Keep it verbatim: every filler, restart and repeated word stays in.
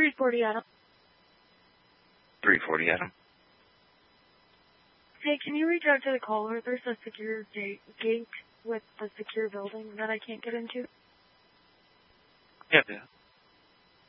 three forty Adam. three forty Adam. Hey, can you reach out to the caller? There's a secure gate, gate with the secure building that I can't get into. Yeah, yeah.